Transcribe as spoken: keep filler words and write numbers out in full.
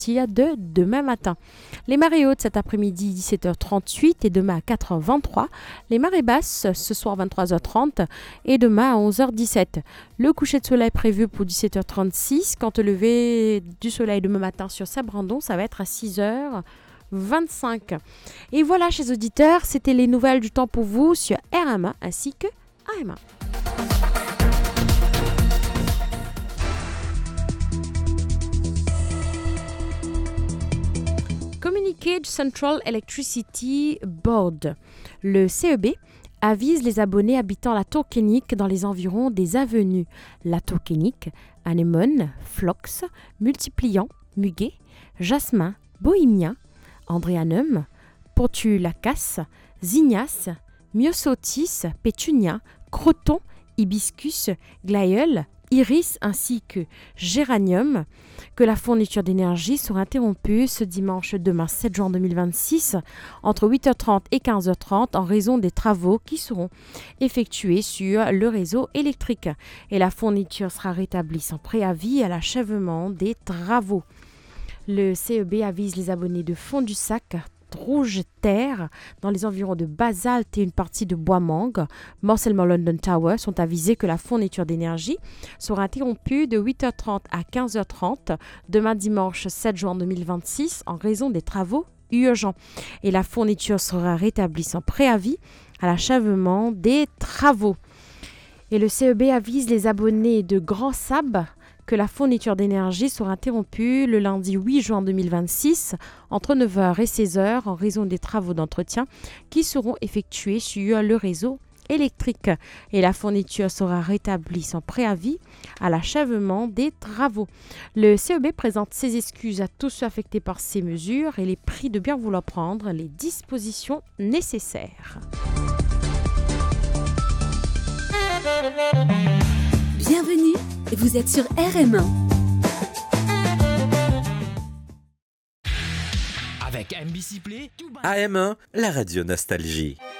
partir de demain matin. Les marées hautes cet après-midi dix-sept heures trente-huit et demain à quatre heures vingt-trois. Les marées basses ce soir vingt-trois heures trente et demain à onze heures dix-sept. Le coucher de soleil prévu pour dix-sept heures trente-six. Quant au lever du soleil demain matin sur Saint-Brandon, ça va être à six heures vingt-cinq. Et voilà, chers auditeurs, c'était les nouvelles du temps pour vous sur R M A ainsi que A M A. Communicate Central Electricity Board, le C E B, avise les abonnés habitant la Tour-Kénique dans les environs des avenues La Tour-Kénique, Anémone, Flox, Multipliant, Muguet, Jasmin, Bohémien, Andréanum, Portu-Lacasse, Zignas, Myosotis, Pétunia, Croton, Hibiscus, Glaïeul, Iris ainsi que Géranium, que la fourniture d'énergie sera interrompue ce dimanche demain sept juin deux mille vingt-six entre huit heures trente et quinze heures trente en raison des travaux qui seront effectués sur le réseau électrique. Et la fourniture sera rétablie sans préavis à l'achèvement des travaux. Le C E B avise les abonnés de Fond-du-Sac, Rouge-Terre, dans les environs de Basalte et une partie de Bois-Mangue, morcellement London Tower, sont avisés que la fourniture d'énergie sera interrompue de huit heures trente à quinze heures trente demain dimanche sept juin deux mille vingt-six en raison des travaux urgents. Et la fourniture sera rétablie sans préavis à l'achèvement des travaux. Et le C E B avise les abonnés de Grand Sab que la fourniture d'énergie sera interrompue le lundi huit juin deux mille vingt-six entre neuf heures et seize heures en raison des travaux d'entretien qui seront effectués sur le réseau électrique. Et la fourniture sera rétablie sans préavis à l'achèvement des travaux. Le C E B présente ses excuses à tous ceux affectés par ces mesures et les prie de bien vouloir prendre les dispositions nécessaires. Bienvenue, vous êtes sur R M un. Avec M B C Play, A M un, la radio nostalgie.